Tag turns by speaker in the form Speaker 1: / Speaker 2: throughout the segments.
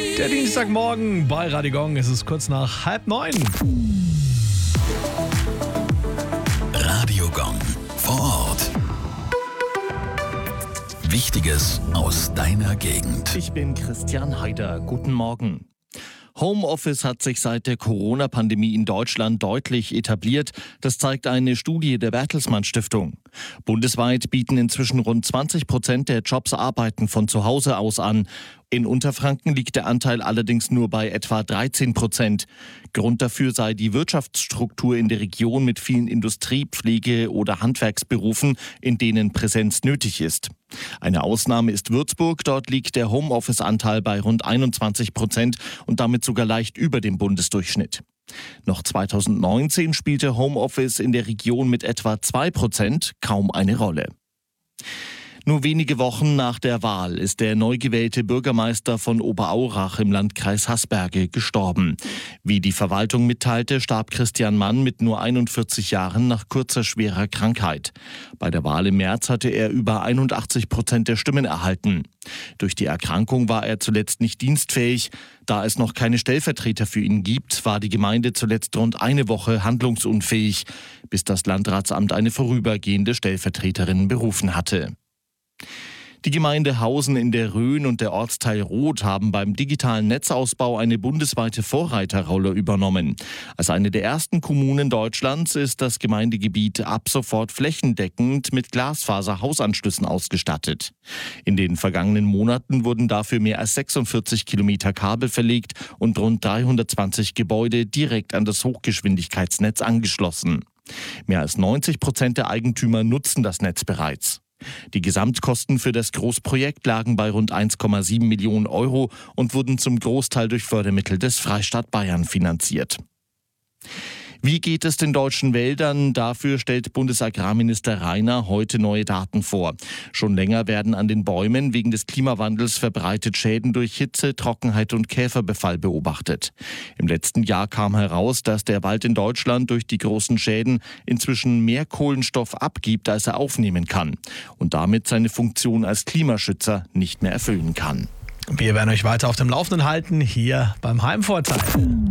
Speaker 1: Der Dienstagmorgen bei Radio Gong. Es ist kurz nach 8:30.
Speaker 2: Radio Gong vor Ort. Wichtiges aus deiner Gegend.
Speaker 3: Ich bin Christian Heider. Guten Morgen. Homeoffice hat sich seit der Corona-Pandemie in Deutschland deutlich etabliert. Das zeigt eine Studie der Bertelsmann Stiftung. Bundesweit bieten inzwischen rund 20% der Jobs Arbeiten von zu Hause aus an. In Unterfranken liegt der Anteil allerdings nur bei etwa 13%. Grund dafür sei die Wirtschaftsstruktur in der Region mit vielen Industrie-, Pflege- oder Handwerksberufen, in denen Präsenz nötig ist. Eine Ausnahme ist Würzburg. Dort liegt der Homeoffice-Anteil bei rund 21% und damit sogar leicht über dem Bundesdurchschnitt. Noch 2019 spielte Homeoffice in der Region mit etwa 2% kaum eine Rolle. Nur wenige Wochen nach der Wahl ist der neu gewählte Bürgermeister von Oberaurach im Landkreis Haßberge gestorben. Wie die Verwaltung mitteilte, starb Christian Mann mit nur 41 Jahren nach kurzer schwerer Krankheit. Bei der Wahl im März hatte er über 81% der Stimmen erhalten. Durch die Erkrankung war er zuletzt nicht dienstfähig. Da es noch keine Stellvertreter für ihn gibt, war die Gemeinde zuletzt rund eine Woche handlungsunfähig, bis das Landratsamt eine vorübergehende Stellvertreterin berufen hatte. Die Gemeinde Hausen in der Rhön und der Ortsteil Roth haben beim digitalen Netzausbau eine bundesweite Vorreiterrolle übernommen. Als eine der ersten Kommunen Deutschlands ist das Gemeindegebiet ab sofort flächendeckend mit Glasfaser-Hausanschlüssen ausgestattet. In den vergangenen Monaten wurden dafür mehr als 46 Kilometer Kabel verlegt und rund 320 Gebäude direkt an das Hochgeschwindigkeitsnetz angeschlossen. Mehr als 90% der Eigentümer nutzen das Netz bereits. Die Gesamtkosten für das Großprojekt lagen bei rund 1,7 Millionen Euro und wurden zum Großteil durch Fördermittel des Freistaat Bayern finanziert. Wie geht es den deutschen Wäldern? Dafür stellt Bundesagrarminister Rainer heute neue Daten vor. Schon länger werden an den Bäumen wegen des Klimawandels verbreitet Schäden durch Hitze, Trockenheit und Käferbefall beobachtet. Im letzten Jahr kam heraus, dass der Wald in Deutschland durch die großen Schäden inzwischen mehr Kohlenstoff abgibt, als er aufnehmen kann und damit seine Funktion als Klimaschützer nicht mehr erfüllen kann.
Speaker 1: Wir werden euch weiter auf dem Laufenden halten, hier beim Heimvorteil.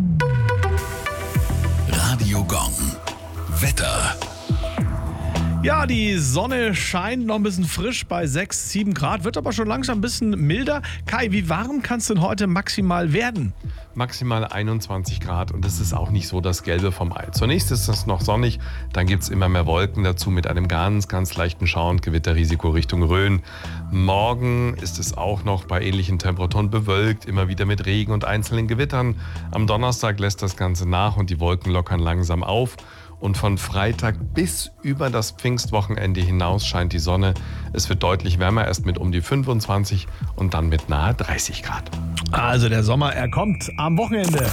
Speaker 2: Radio Gong. Wetter.
Speaker 1: Ja, die Sonne scheint noch ein bisschen frisch bei 6, 7 Grad, wird aber schon langsam ein bisschen milder. Kai, wie warm kann es denn heute maximal werden?
Speaker 4: Maximal 21 Grad und es ist auch nicht so das Gelbe vom Ei. Zunächst ist es noch sonnig, dann gibt es immer mehr Wolken dazu mit einem ganz, ganz leichten Schauer- und Gewitterrisiko Richtung Rhön. Morgen ist es auch noch bei ähnlichen Temperaturen bewölkt, immer wieder mit Regen und einzelnen Gewittern. Am Donnerstag lässt das Ganze nach und die Wolken lockern langsam auf. Und von Freitag bis über das Pfingstwochenende hinaus scheint die Sonne. Es wird deutlich wärmer, erst mit um die 25 und dann mit nahe 30 Grad.
Speaker 1: Also der Sommer, er kommt am Wochenende.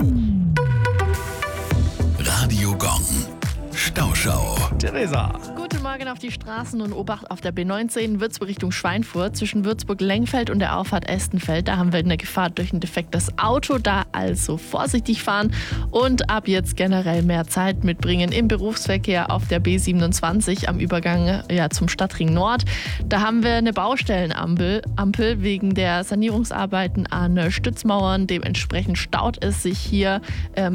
Speaker 2: Radio Gong. Stauschau.
Speaker 1: Theresa.
Speaker 5: Guten Morgen auf die Straßen und Obacht auf der B19 Würzburg Richtung Schweinfurt zwischen Würzburg-Lengfeld und der Auffahrt Estenfeld. Da haben wir eine Gefahr durch ein defektes Auto, da also vorsichtig fahren und ab jetzt generell mehr Zeit mitbringen im Berufsverkehr auf der B27 am Übergang zum Stadtring Nord. Da haben wir eine Baustellenampel wegen der Sanierungsarbeiten an Stützmauern. Dementsprechend staut es sich hier